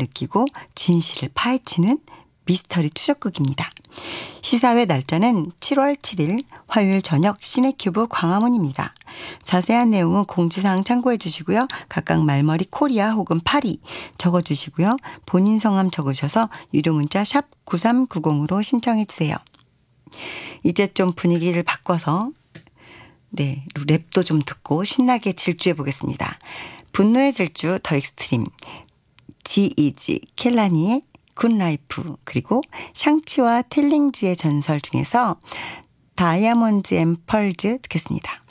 느끼고 진실을 파헤치는 미스터리 추적극입니다. 시사회 날짜는 7월 7일 화요일 저녁 시네큐브 광화문입니다. 자세한 내용은 공지사항 참고해 주시고요. 각각 말머리 코리아 혹은 파리 적어주시고요. 본인 성함 적으셔서 유료 문자 샵 9390으로 신청해 주세요. 이제 좀 분위기를 바꿔서 랩도 좀 듣고 신나게 질주해 보겠습니다. 분노의 질주 더 익스트림, 지이지 켈라니의 굿라이프, 그리고 샹치와 텔링즈의 전설 중에서 다이아몬드 앤 펄즈 듣겠습니다.